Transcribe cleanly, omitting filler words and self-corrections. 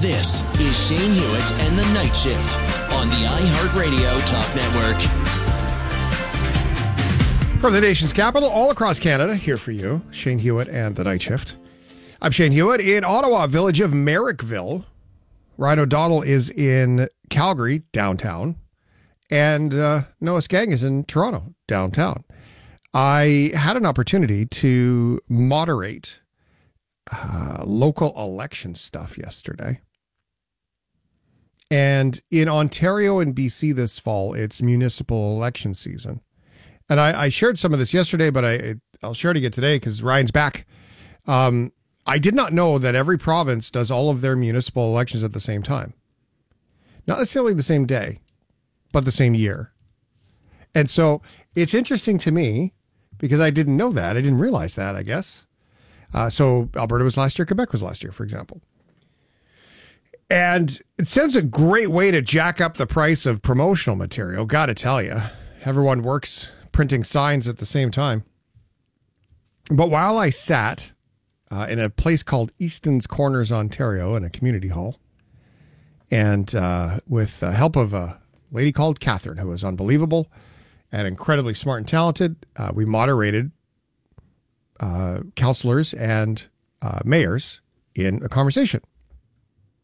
This is Shane Hewitt and the Night Shift on the iHeartRadio Talk Network. From the nation's capital, all across Canada, here for you, Shane Hewitt and the Night Shift. I'm Shane Hewitt in Ottawa, village of Merrickville. Ryan O'Donnell is in Calgary, downtown. And Noah Skang is in Toronto, downtown. I had an opportunity to moderate local election stuff yesterday. And in Ontario and BC this fall, it's municipal election season. And I shared some of this yesterday, but I'll share it again today because Ryan's back. I did not know that every province does all of their municipal elections at the same time. Not necessarily the same day, but the same year. And so it's interesting to me because I didn't know that. I didn't realize that, I guess. So Alberta was last year, Quebec was last year, for example. And it sounds a great way to jack up the price of promotional material, got to tell you. Everyone works printing signs at the same time. But while I sat in a place called Easton's Corners, Ontario, in a community hall, and with the help of a lady called Catherine, who was unbelievable and incredibly smart and talented, we moderated councillors and mayors in a conversation.